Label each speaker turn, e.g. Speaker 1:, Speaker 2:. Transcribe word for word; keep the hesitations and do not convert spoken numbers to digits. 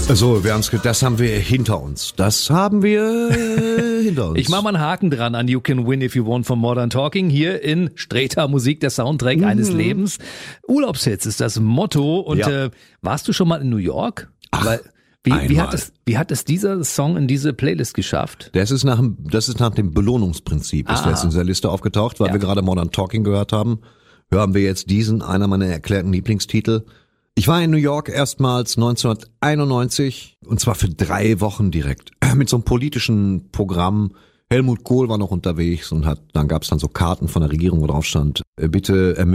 Speaker 1: Also, wir haben's, das haben wir hinter uns. Das haben wir hinter uns.
Speaker 2: Ich mache mal einen Haken dran an You Can Win If You Want von Modern Talking hier in Streter Musik, der Soundtrack mhm. eines Lebens. Urlaubshits ist das Motto. Und ja. äh, warst du schon mal in New York?
Speaker 1: Ach,
Speaker 2: Weil, wie, wie, hat es, wie hat es dieser Song in diese Playlist geschafft?
Speaker 1: Das ist nach dem, das ist nach dem Belohnungsprinzip, ist
Speaker 2: Ah.
Speaker 1: der jetzt in dieser Liste aufgetaucht, weil
Speaker 2: Ja.
Speaker 1: wir gerade Modern Talking gehört haben. Hören wir jetzt diesen, einer meiner erklärten Lieblingstitel. Ich war in New York erstmals neunzehnhunderteinundneunzig und zwar für drei Wochen direkt mit so einem politischen Programm. Helmut Kohl war noch unterwegs und hat, dann gab's dann so Karten von der Regierung, wo drauf stand, bitte ermöglichen